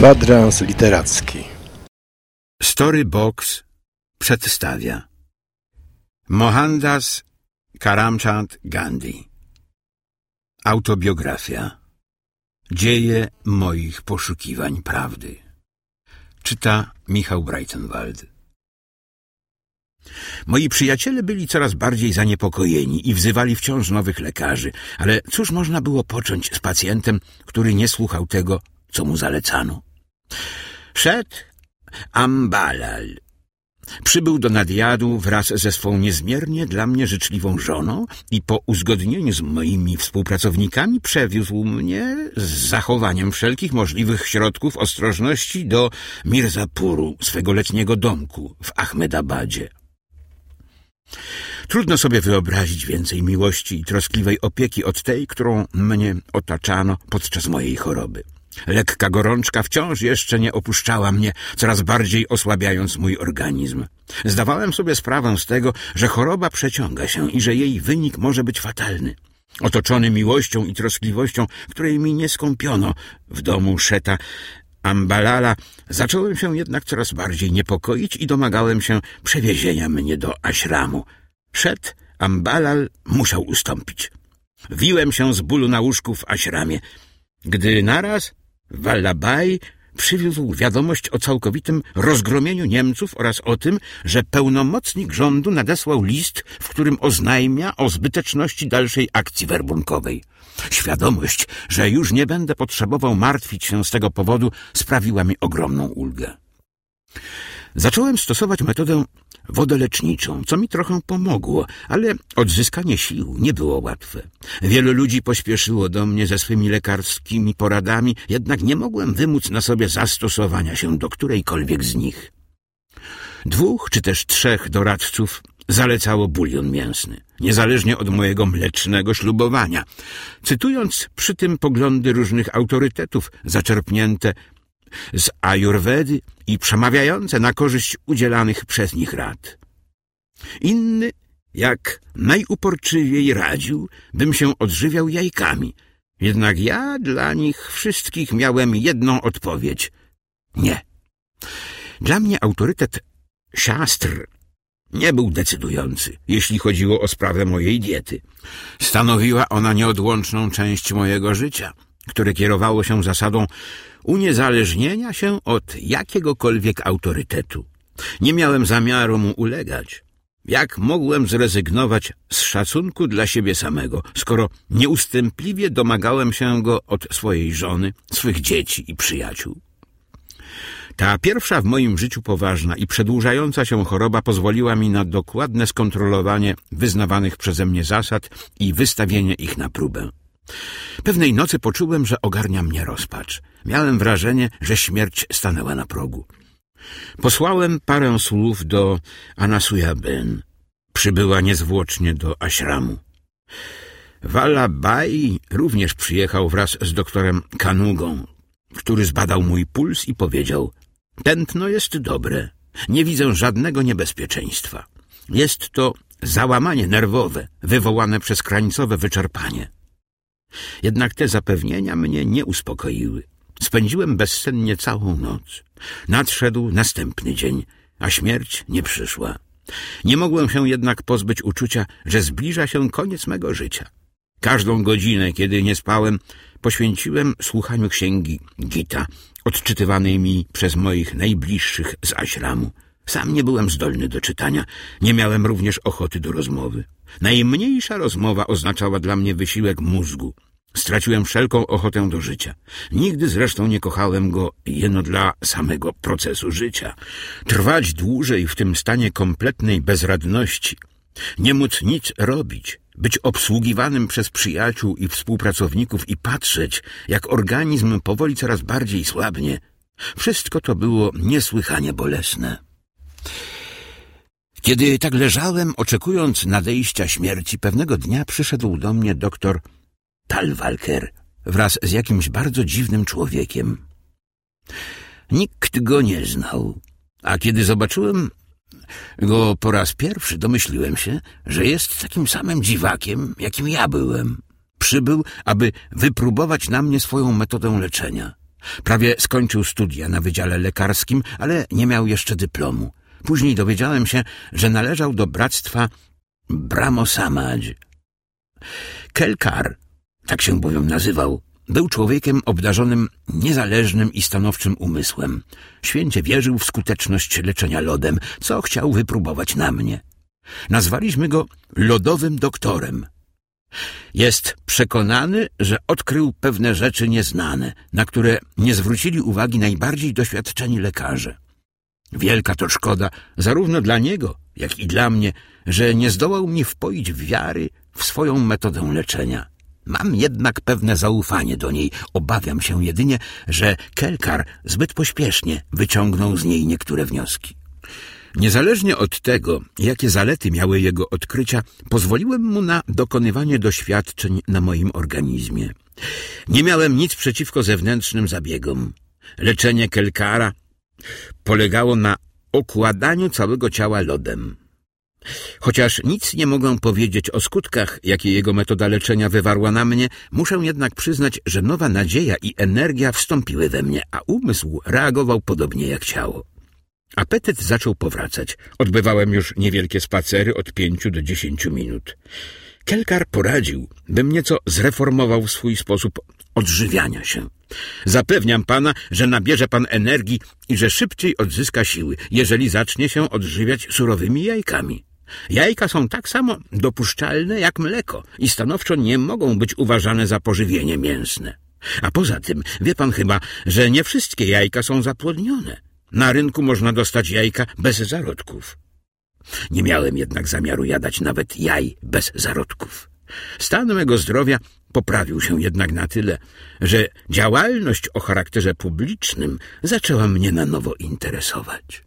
Kwadrans literacki. Storybox przedstawia Mohandas Karamchand Gandhi. Autobiografia. Dzieje moich poszukiwań prawdy. Czyta Michał Breitenwald. Moi przyjaciele byli coraz bardziej zaniepokojeni i wzywali wciąż nowych lekarzy, ale cóż można było począć z pacjentem, który nie słuchał tego, co mu zalecano? Shet Ambalal przybył do Nadiadu wraz ze swą niezmiernie dla mnie życzliwą żoną i po uzgodnieniu z moimi współpracownikami przewiózł mnie z zachowaniem wszelkich możliwych środków ostrożności do Mirzapuru, swego letniego domku w Ahmedabadzie. Trudno sobie wyobrazić więcej miłości i troskliwej opieki od tej, którą mnie otaczano podczas mojej choroby. Lekka gorączka wciąż jeszcze nie opuszczała mnie, coraz bardziej osłabiając mój organizm. Zdawałem sobie sprawę z tego, że choroba przeciąga się i że jej wynik może być fatalny. Otoczony miłością i troskliwością, której mi nie skąpiono w domu Sheta Ambalala, zacząłem się jednak coraz bardziej niepokoić i domagałem się przewiezienia mnie do ashramu. Shet Ambalal musiał ustąpić. Wiłem się z bólu na łóżku w ashramie, gdy naraz Vallabhai przywiózł wiadomość o całkowitym rozgromieniu Niemców oraz o tym, że pełnomocnik rządu nadesłał list, w którym oznajmia o zbyteczności dalszej akcji werbunkowej. Świadomość, że już nie będę potrzebował martwić się z tego powodu, sprawiła mi ogromną ulgę. Zacząłem stosować metodę wodoleczniczą, co mi trochę pomogło, ale odzyskanie sił nie było łatwe. Wielu ludzi pośpieszyło do mnie ze swymi lekarskimi poradami, jednak nie mogłem wymóc na sobie zastosowania się do którejkolwiek z nich. 2 czy też 3 doradców zalecało bulion mięsny, niezależnie od mojego mlecznego ślubowania, cytując przy tym poglądy różnych autorytetów zaczerpnięte z ajurwedy i przemawiające na korzyść udzielanych przez nich rad. Inny, jak najuporczywiej radził, bym się odżywiał jajkami, jednak ja dla nich wszystkich miałem jedną odpowiedź – nie. Dla mnie autorytet Shastr nie był decydujący, jeśli chodziło o sprawę mojej diety. Stanowiła ona nieodłączną część mojego życia, które kierowało się zasadą uniezależnienia się od jakiegokolwiek autorytetu. Nie miałem zamiaru mu ulegać. Jak mogłem zrezygnować z szacunku dla siebie samego, skoro nieustępliwie domagałem się go od swojej żony, swych dzieci i przyjaciół? Ta pierwsza w moim życiu poważna i przedłużająca się choroba pozwoliła mi na dokładne skontrolowanie wyznawanych przeze mnie zasad i wystawienie ich na próbę. Pewnej nocy poczułem, że ogarnia mnie rozpacz. Miałem wrażenie, że śmierć stanęła na progu. Posłałem parę słów do Anasuya-ben. Przybyła niezwłocznie do ashramu. Vallabhai również przyjechał wraz z doktorem Kanugą, który zbadał mój puls i powiedział: tętno jest dobre, nie widzę żadnego niebezpieczeństwa. Jest to załamanie nerwowe wywołane przez krańcowe wyczerpanie. Jednak te zapewnienia mnie nie uspokoiły. Spędziłem bezsennie całą noc. Nadszedł następny dzień, a śmierć nie przyszła. Nie mogłem się jednak pozbyć uczucia, że zbliża się koniec mego życia. Każdą godzinę, kiedy nie spałem, poświęciłem słuchaniu księgi Gita, odczytywanej mi przez moich najbliższych z ashramu. Sam nie byłem zdolny do czytania, nie miałem również ochoty do rozmowy. Najmniejsza rozmowa oznaczała dla mnie wysiłek mózgu. Straciłem wszelką ochotę do życia. Nigdy zresztą nie kochałem go jeno dla samego procesu życia. Trwać dłużej w tym stanie kompletnej bezradności, nie móc nic robić, być obsługiwanym przez przyjaciół i współpracowników i patrzeć, jak organizm powoli coraz bardziej słabnie. Wszystko to było niesłychanie bolesne. Kiedy tak leżałem, oczekując nadejścia śmierci, pewnego dnia przyszedł do mnie doktor Talwalker wraz z jakimś bardzo dziwnym człowiekiem. Nikt go nie znał, a kiedy zobaczyłem go po raz pierwszy, domyśliłem się, że jest takim samym dziwakiem, jakim ja byłem. Przybył, aby wypróbować na mnie swoją metodę leczenia. Prawie skończył studia na Wydziale Lekarskim, ale nie miał jeszcze dyplomu. Później dowiedziałem się, że należał do bractwa Brahmo Samaj. Kelkar, tak się bowiem nazywał, był człowiekiem obdarzonym niezależnym i stanowczym umysłem. Święcie wierzył w skuteczność leczenia lodem, co chciał wypróbować na mnie. Nazwaliśmy go lodowym doktorem. Jest przekonany, że odkrył pewne rzeczy nieznane, na które nie zwrócili uwagi najbardziej doświadczeni lekarze. Wielka to szkoda zarówno dla niego, jak i dla mnie, że nie zdołał mnie wpoić wiary w swoją metodę leczenia. Mam jednak pewne zaufanie do niej. Obawiam się jedynie, że Kelkar zbyt pośpiesznie wyciągnął z niej niektóre wnioski. Niezależnie od tego, jakie zalety miały jego odkrycia, pozwoliłem mu na dokonywanie doświadczeń na moim organizmie. Nie miałem nic przeciwko zewnętrznym zabiegom. Leczenie Kelkara polegało na okładaniu całego ciała lodem. Chociaż nic nie mogę powiedzieć o skutkach, jakie jego metoda leczenia wywarła na mnie, muszę jednak przyznać, że nowa nadzieja i energia wstąpiły we mnie, a umysł reagował podobnie jak ciało. Apetyt zaczął powracać. Odbywałem już niewielkie spacery od 5 do 10 minut. Kelkar poradził, bym nieco zreformował swój sposób odżywiania się. Zapewniam pana, że nabierze pan energii i że szybciej odzyska siły, jeżeli zacznie się odżywiać surowymi jajkami. Jajka są tak samo dopuszczalne jak mleko i stanowczo nie mogą być uważane za pożywienie mięsne. A poza tym, wie pan chyba, że nie wszystkie jajka są zapłodnione. Na rynku można dostać jajka bez zarodków. Nie miałem jednak zamiaru jadać nawet jaj bez zarodków. Stan mego zdrowia poprawił się jednak na tyle, że działalność o charakterze publicznym zaczęła mnie na nowo interesować.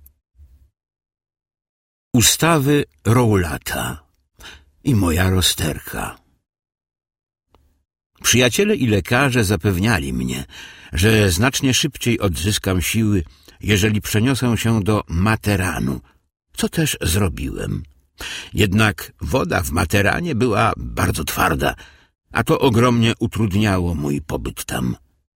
Ustawy Rowlata i moja rozterka. Przyjaciele i lekarze zapewniali mnie, że znacznie szybciej odzyskam siły, jeżeli przeniosę się do Materanu, co też zrobiłem. Jednak woda w Materanie była bardzo twarda, a to ogromnie utrudniało mój pobyt tam.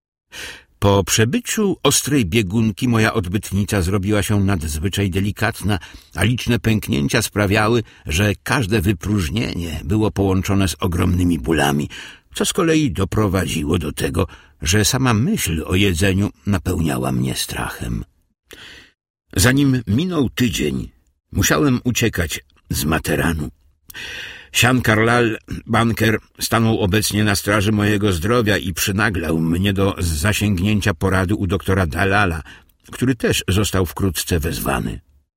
Po przebyciu ostrej biegunki moja odbytnica zrobiła się nadzwyczaj delikatna, a liczne pęknięcia sprawiały, że każde wypróżnienie było połączone z ogromnymi bólami, co z kolei doprowadziło do tego, że sama myśl o jedzeniu napełniała mnie strachem. Zanim minął tydzień, musiałem uciekać z Materanu. Siankarlal Banker stanął obecnie na straży mojego zdrowia i przynaglał mnie do zasięgnięcia porady u doktora Dalala, który też został wkrótce wezwany.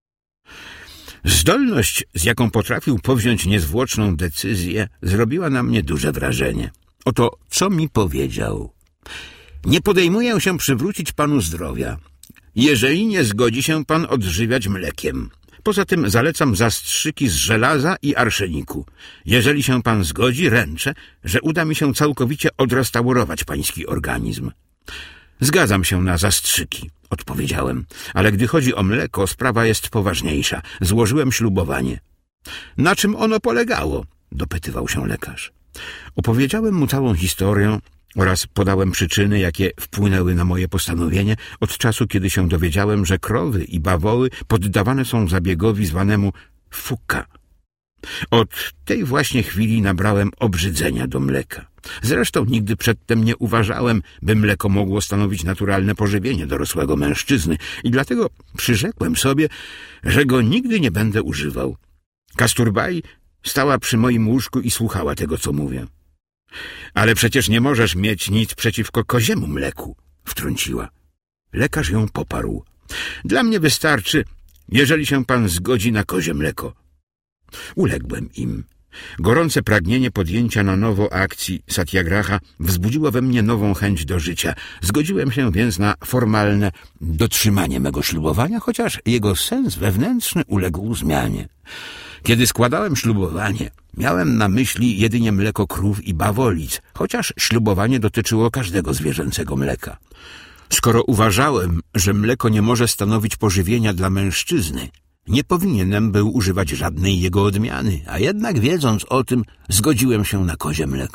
Zdolność, z jaką potrafił powziąć niezwłoczną decyzję, zrobiła na mnie duże wrażenie. Oto co mi powiedział. Nie podejmuję się przywrócić panu zdrowia, jeżeli nie zgodzi się pan odżywiać mlekiem. Poza tym zalecam zastrzyki z żelaza i arszeniku. Jeżeli się pan zgodzi, ręczę, że uda mi się całkowicie odrestaurować pański organizm. Zgadzam się na zastrzyki, odpowiedziałem, ale gdy chodzi o mleko, sprawa jest poważniejsza. Złożyłem ślubowanie. Na czym ono polegało? Dopytywał się lekarz. Opowiedziałem mu całą historię oraz podałem przyczyny, jakie wpłynęły na moje postanowienie od czasu, kiedy się dowiedziałem, że krowy i bawoły poddawane są zabiegowi zwanemu Fuka. Od tej właśnie chwili nabrałem obrzydzenia do mleka. Zresztą nigdy przedtem nie uważałem, by mleko mogło stanowić naturalne pożywienie dorosłego mężczyzny i dlatego przyrzekłem sobie, że go nigdy nie będę używał. Kasturbai stała przy moim łóżku i słuchała tego, co mówię. Ale przecież nie możesz mieć nic przeciwko koziemu mleku, wtrąciła. Lekarz ją poparł. Dla mnie wystarczy, jeżeli się pan zgodzi na kozie mleko. Uległem im. Gorące pragnienie podjęcia na nowo akcji satyagraha wzbudziło we mnie nową chęć do życia. Zgodziłem się więc na formalne dotrzymanie mego ślubowania, chociaż jego sens wewnętrzny uległ zmianie. Kiedy składałem ślubowanie, miałem na myśli jedynie mleko krów i bawolic, chociaż ślubowanie dotyczyło każdego zwierzęcego mleka. Skoro uważałem, że mleko nie może stanowić pożywienia dla mężczyzny, nie powinienem był używać żadnej jego odmiany, a jednak wiedząc o tym, zgodziłem się na kozie mleko.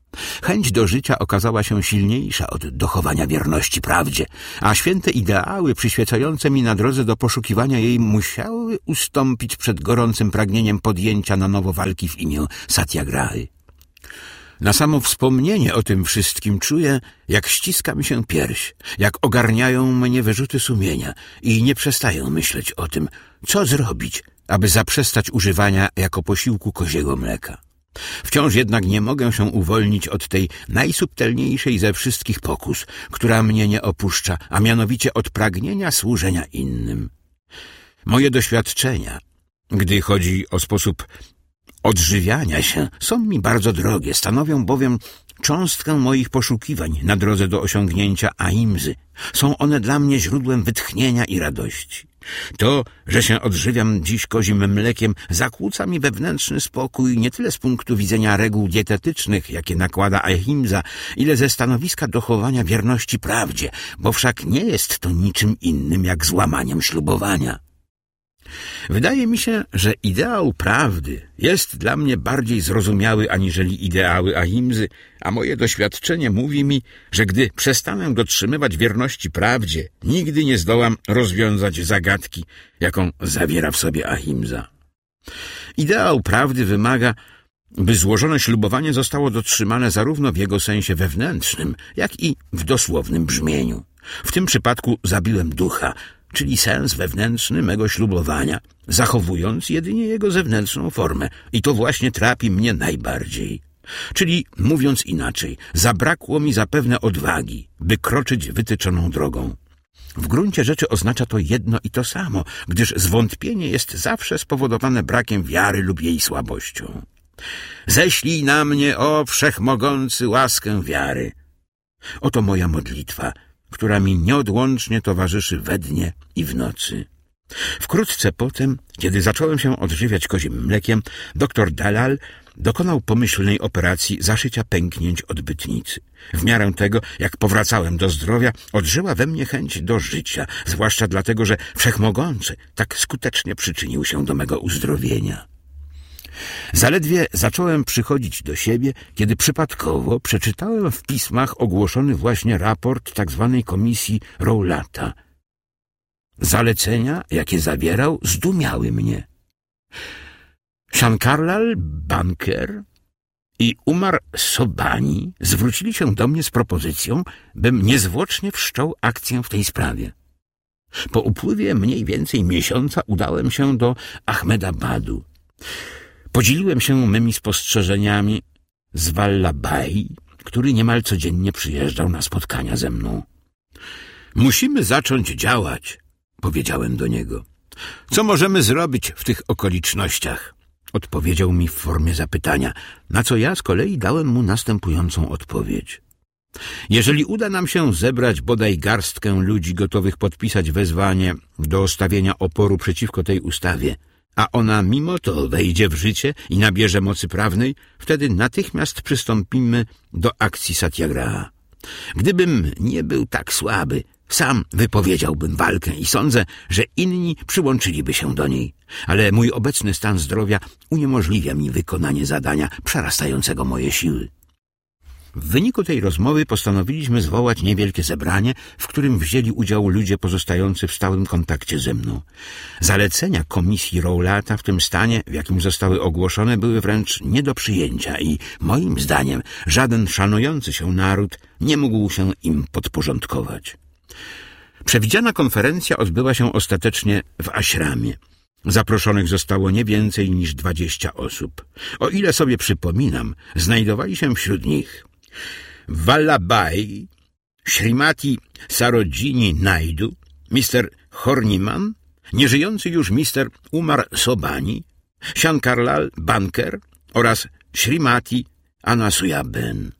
Chęć do życia okazała się silniejsza od dochowania wierności prawdzie, a święte ideały przyświecające mi na drodze do poszukiwania jej musiały ustąpić przed gorącym pragnieniem podjęcia na nowo walki w imię satyagrahy. Na samo wspomnienie o tym wszystkim czuję, jak ściska mi się pierś, jak ogarniają mnie wyrzuty sumienia i nie przestaję myśleć o tym, co zrobić, aby zaprzestać używania jako posiłku koziego mleka. Wciąż jednak nie mogę się uwolnić od tej najsubtelniejszej ze wszystkich pokus, która mnie nie opuszcza, a mianowicie od pragnienia służenia innym. Moje doświadczenia, gdy chodzi o sposób odżywiania się, są mi bardzo drogie, stanowią bowiem cząstkę moich poszukiwań na drodze do osiągnięcia ahimsy. Są one dla mnie źródłem wytchnienia i radości. To, że się odżywiam dziś kozim mlekiem, zakłóca mi wewnętrzny spokój nie tyle z punktu widzenia reguł dietetycznych, jakie nakłada ahimsa, ile ze stanowiska dochowania wierności prawdzie, bo wszak nie jest to niczym innym jak złamaniem ślubowania. Wydaje mi się, że ideał prawdy jest dla mnie bardziej zrozumiały aniżeli ideały ahimsy, a moje doświadczenie mówi mi, że gdy przestanę dotrzymywać wierności prawdzie, nigdy nie zdołam rozwiązać zagadki, jaką zawiera w sobie ahimsa. Ideał prawdy wymaga, by złożone ślubowanie zostało dotrzymane zarówno w jego sensie wewnętrznym, jak i w dosłownym brzmieniu. W tym przypadku zabiłem ducha, czyli sens wewnętrzny mego ślubowania, zachowując jedynie jego zewnętrzną formę. I to właśnie trapi mnie najbardziej. Czyli, mówiąc inaczej, zabrakło mi zapewne odwagi, by kroczyć wytyczoną drogą. W gruncie rzeczy oznacza to jedno i to samo, gdyż zwątpienie jest zawsze spowodowane brakiem wiary lub jej słabością. Ześlij na mnie, o Wszechmogący, łaskę wiary. Oto moja modlitwa, która mi nieodłącznie towarzyszy we dnie i w nocy. Wkrótce potem, kiedy zacząłem się odżywiać kozim mlekiem, dr Dalal dokonał pomyślnej operacji zaszycia pęknięć odbytnicy. W miarę tego, jak powracałem do zdrowia, odżyła we mnie chęć do życia, zwłaszcza dlatego, że Wszechmogący tak skutecznie przyczynił się do mego uzdrowienia. Zaledwie zacząłem przychodzić do siebie, kiedy przypadkowo przeczytałem w pismach ogłoszony właśnie raport tzw. komisji Rowlata. Zalecenia, jakie zawierał, zdumiały mnie. Shankarlal Banker i Umar Sobhani zwrócili się do mnie z propozycją, bym niezwłocznie wszczął akcję w tej sprawie. Po upływie mniej więcej miesiąca udałem się do Ahmedabadu. Podzieliłem się mymi spostrzeżeniami z Vallabhai, który niemal codziennie przyjeżdżał na spotkania ze mną. Musimy zacząć działać, powiedziałem do niego. Co możemy zrobić w tych okolicznościach? Odpowiedział mi w formie zapytania, na co ja z kolei dałem mu następującą odpowiedź. Jeżeli uda nam się zebrać bodaj garstkę ludzi gotowych podpisać wezwanie do stawienia oporu przeciwko tej ustawie, a ona mimo to wejdzie w życie i nabierze mocy prawnej, wtedy natychmiast przystąpimy do akcji satyagraha. Gdybym nie był tak słaby, sam wypowiedziałbym walkę i sądzę, że inni przyłączyliby się do niej. Ale mój obecny stan zdrowia uniemożliwia mi wykonanie zadania przerastającego moje siły. W wyniku tej rozmowy postanowiliśmy zwołać niewielkie zebranie, w którym wzięli udział ludzie pozostający w stałym kontakcie ze mną. Zalecenia komisji Rowlata w tym stanie, w jakim zostały ogłoszone, były wręcz nie do przyjęcia i moim zdaniem żaden szanujący się naród nie mógł się im podporządkować. Przewidziana konferencja odbyła się ostatecznie w ashramie. Zaproszonych zostało nie więcej niż 20 osób. O ile sobie przypominam, znajdowali się wśród nich Vallabhai, Srimati Sarojini Naidu, Mr. Horniman, nieżyjący już Mr. Umar Sobhani, Shankarlal Banker oraz Srimati Anasuyaben.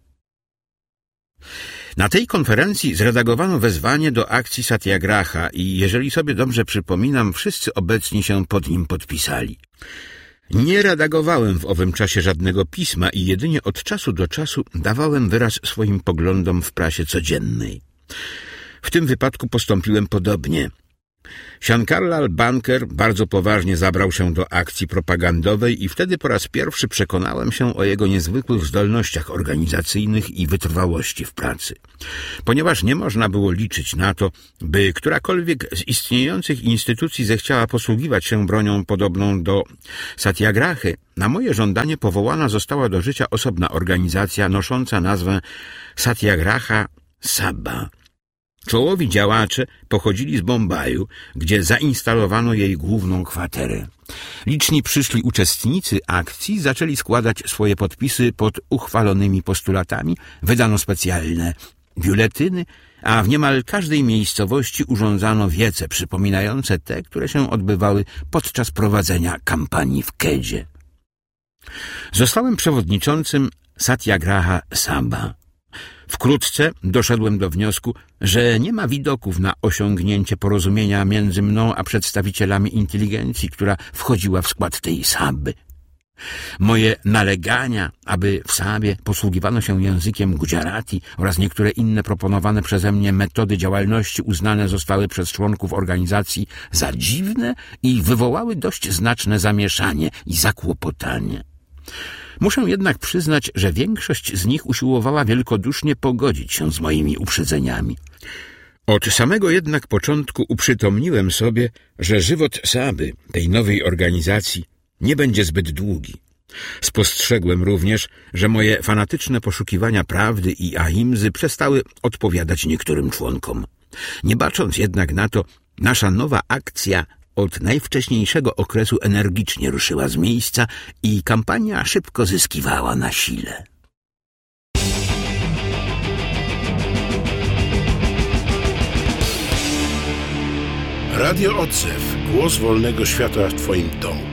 Na tej konferencji zredagowano wezwanie do akcji satyagraha i, jeżeli sobie dobrze przypominam, wszyscy obecni się pod nim podpisali. Nie redagowałem w owym czasie żadnego pisma i jedynie od czasu do czasu dawałem wyraz swoim poglądom w prasie codziennej. W tym wypadku postąpiłem podobnie. Siankarlal Banker bardzo poważnie zabrał się do akcji propagandowej i wtedy po raz pierwszy przekonałem się o jego niezwykłych zdolnościach organizacyjnych i wytrwałości w pracy. Ponieważ nie można było liczyć na to, by którakolwiek z istniejących instytucji zechciała posługiwać się bronią podobną do satyagrahy, na moje żądanie powołana została do życia osobna organizacja nosząca nazwę Satyagraha Sabha. Czołowi działacze pochodzili z Bombaju, gdzie zainstalowano jej główną kwaterę. Liczni przyszli uczestnicy akcji zaczęli składać swoje podpisy pod uchwalonymi postulatami, wydano specjalne biuletyny, a w niemal każdej miejscowości urządzano wiece przypominające te, które się odbywały podczas prowadzenia kampanii w Kedzie. Zostałem przewodniczącym Satyagraha Sabha. Wkrótce doszedłem do wniosku, że nie ma widoków na osiągnięcie porozumienia między mną a przedstawicielami inteligencji, która wchodziła w skład tej Sabby. Moje nalegania, aby w Sabie posługiwano się językiem Gujarati oraz niektóre inne proponowane przeze mnie metody działalności uznane zostały przez członków organizacji za dziwne i wywołały dość znaczne zamieszanie i zakłopotanie. Muszę jednak przyznać, że większość z nich usiłowała wielkodusznie pogodzić się z moimi uprzedzeniami. Od samego jednak początku uprzytomniłem sobie, że żywot Sabby, tej nowej organizacji, nie będzie zbyt długi. Spostrzegłem również, że moje fanatyczne poszukiwania prawdy i ahimzy przestały odpowiadać niektórym członkom. Nie bacząc jednak na to, nasza nowa akcja od najwcześniejszego okresu energicznie ruszyła z miejsca i kampania szybko zyskiwała na sile. Radio Odzew. Głos wolnego świata w Twoim domu.